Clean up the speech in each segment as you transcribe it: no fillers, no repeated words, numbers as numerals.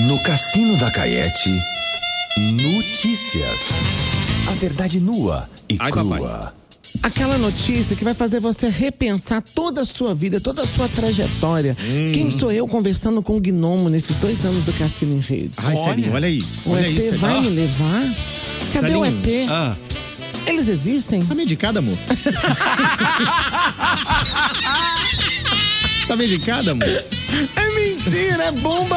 No Cassino da Caete, notícias. A verdade nua e crua. Papai. Aquela notícia que vai fazer você repensar toda a sua vida, toda a sua trajetória. Quem sou eu conversando com o Gnomo nesses 2 anos do Cassino em Rede? Ai, Celinho, olha aí. O Olha ET isso. vai me levar? Cadê Celinho. o ET? Eles existem? Tá medicada, amor? Tá medicada, amor? É mentira, é bomba.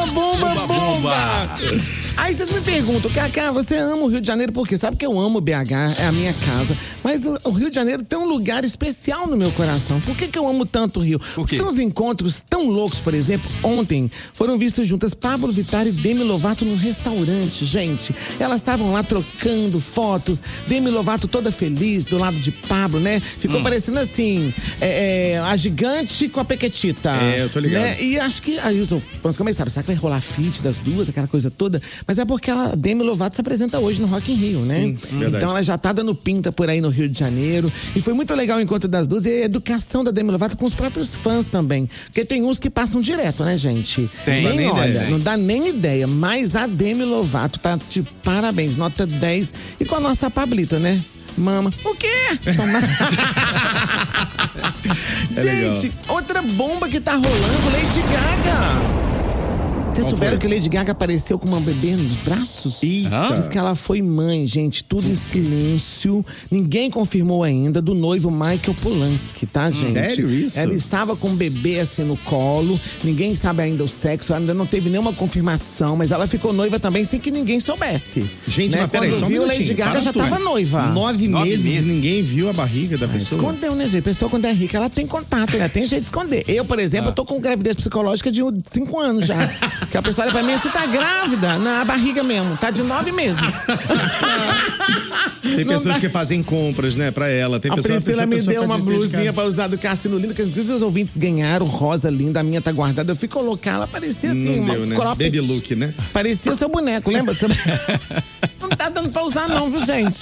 Aí vocês me perguntam, Cacá, você ama o Rio de Janeiro por quê? Sabe que eu amo BH, é a minha casa. Mas o Rio de Janeiro tem um lugar especial no meu coração. Por que eu amo tanto o Rio? Porque tem uns encontros tão loucos, por exemplo, ontem foram vistos juntas Pablo Vittar e Demi Lovato num restaurante, gente. Elas estavam lá trocando fotos, Demi Lovato toda feliz do lado de Pablo, né? Ficou parecendo assim, a gigante com a pequetita. É, eu tô ligado. Né? E acho que aí os fãs começaram, será que vai rolar feat das duas, aquela coisa toda? Mas é porque a Demi Lovato se apresenta hoje no Rock in Rio, né? Sim, verdade. Então ela já tá dando pinta por aí no Rio de Janeiro. E foi muito legal o encontro das duas e a educação da Demi Lovato com os próprios fãs também. Porque tem uns que passam direto, né, gente? Nem olha, ideia. não dá nem ideia. Mas a Demi Lovato tá de parabéns, nota 10. E com a nossa Pablita, né? Mama. O quê? Gente, outra bomba que tá rolando, Lady Gaga. Vocês souberam que Lady Gaga apareceu com uma bebê nos braços? Eita. Diz que ela foi mãe, gente, tudo em silêncio. Ninguém confirmou ainda, do noivo Michael Polanski, tá, gente? Sério isso? Ela estava com um bebê assim no colo, ninguém sabe ainda o sexo, ainda não teve nenhuma confirmação, mas ela ficou noiva também sem que ninguém soubesse. Gente, né? mas peraí, Quando só um viu, minutinho, Lady Gaga para já tudo. tava noiva. 9 meses e ninguém viu a barriga da pessoa. Escondeu, né, gente? A pessoa, quando é rica, ela tem contato, né? Tem jeito de esconder. Eu, por exemplo, eu tô com gravidez psicológica de 5 anos já. Que a pessoa olha pra mim, você tá grávida? Na barriga mesmo, tá de 9 meses. Tem pessoas que fazem compras, né, pra ela. Tem A pessoa, Priscila me pessoa deu faz uma despejo de blusinha casa. pra usar do Cassino Lindo, que inclusive os ouvintes ganharam, rosa linda, a minha tá guardada. Eu fui colocar, ela parecia assim, Não deu, né? cropped. Baby look, né? Parecia seu boneco, lembra? Não tá dando pra usar não, viu, gente?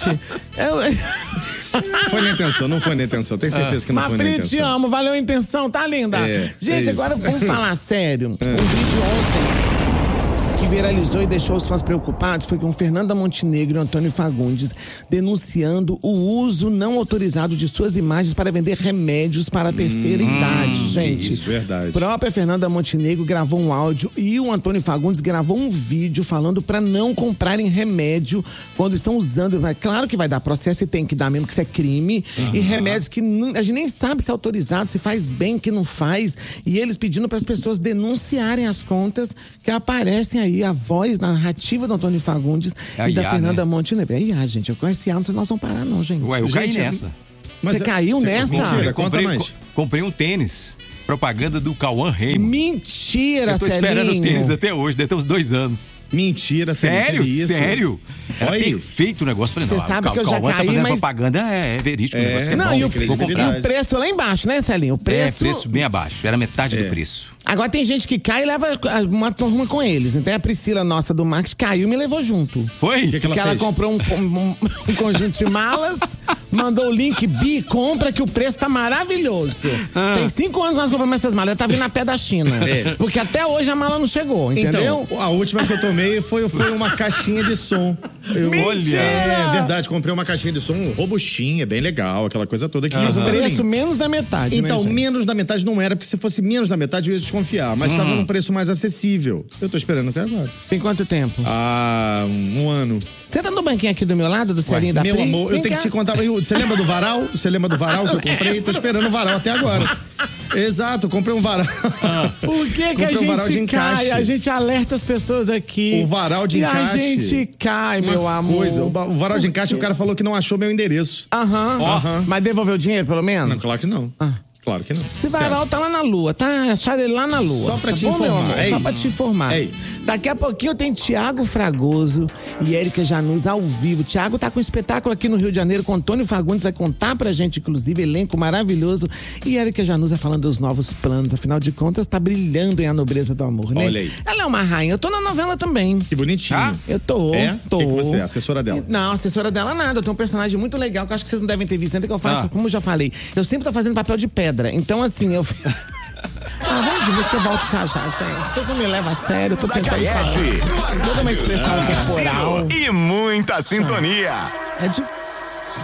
Foi na intenção, não foi na intenção. Tenho certeza que não foi na Pri, te intenção. amo, valeu a intenção, tá linda? Gente, isso. agora vamos falar sério. Um vídeo ontem que viralizou e deixou os fãs preocupados foi com Fernanda Montenegro e Antônio Fagundes denunciando o uso não autorizado de suas imagens para vender remédios para a terceira idade, gente. Isso, verdade. A própria Fernanda Montenegro gravou um áudio e o Antônio Fagundes gravou um vídeo falando para não comprarem remédio quando estão usando. Claro que vai dar processo e tem que dar mesmo, que isso é crime. E remédios que a gente nem sabe se é autorizado, se faz bem, que não faz. E eles pedindo para as pessoas denunciarem as contas que aparecem aí a voz narrativa do Antônio Fagundes e da Fernanda Montenegro. É IA, gente. Eu conheci IA, não sei nós vamos parar não, gente. Ué, eu caí nessa. Você caiu nessa? Mentira, conta mais. Comprei um tênis. Propaganda do Cauã Raymond. Mentira, Eu tô esperando o Celinho. tênis até hoje, deve ter uns 2 anos. Mentira, Sério? que isso? Sério? Era Olha aí. perfeito o negócio. Falei, Você não, sabe que eu já Cauã tá caí, fazendo mas- propaganda, é verídico. O negócio que é Não, bom, e o vou comprar. preço lá embaixo, né, Celinho? O preço... Preço bem abaixo, era metade do preço. Agora tem gente que cai e leva uma turma com eles. Então a Priscila, nossa do marketing, caiu e me levou junto. Foi? que ela Porque ela fez? comprou um conjunto de malas, mandou o link, Bi, compra que o preço tá maravilhoso. Tem 5 anos nós compramos essas malas, ela tá vindo a pé da China. Porque até hoje a mala não chegou, entendeu? Então, a última que eu tomei foi uma caixinha de som. Mentira! É verdade, comprei uma caixinha de som robustinha, bem legal, aquela coisa toda que faz um Preço barulhinho. menos da metade, Então, né, gente? menos da metade não era, porque se fosse menos da metade eu ia desconfiar, mas estava num preço mais acessível. Eu tô esperando até agora. Tem quanto tempo? Um ano. Você tá no banquinho aqui do meu lado, do Celinho da Meu Pri? amor, eu Vem tenho cá. que te contar. Você lembra do varal? Você lembra do varal que eu comprei? Tô esperando o varal até agora. Exato, comprei um varal. Por que a Comprei um varal de gente encaixe. cai? A gente alerta as pessoas aqui. O varal de e encaixe. a gente cai, meu amor. Coisa, o varal de encaixe, o cara falou que não achou meu endereço. Aham. Mas devolveu o dinheiro, pelo menos? Não, claro que não. Claro que não. Esse varal tá lá na lua, tá? Acharam ele lá na lua. Só pra te bom, meu informar, amor? é Só isso. pra te informar. É isso. Daqui a pouquinho tem Tiago Fragoso e Érica Janus ao vivo. Tiago tá com um espetáculo aqui no Rio de Janeiro com Antônio Fagundes, vai contar pra gente, inclusive, elenco maravilhoso. E Érica Janus vai falando dos novos planos. Afinal de contas, tá brilhando em A Nobreza do Amor, né? Olha aí. Ela é uma rainha. Eu tô na novela também. Que bonitinho. Eu tô. É? Tô. O que você é? Assessora dela? Não, assessora dela nada. Eu tenho um personagem muito legal que eu acho que vocês não devem ter visto ainda, que eu faço, como eu já falei. Eu sempre tô fazendo papel de pedra. Então, assim, eu. Vamos de música, eu volto já, gente. Vocês não me levam a sério, eu tô tentando falar. Toda uma expressão corporal. E muita sintonia. É difícil.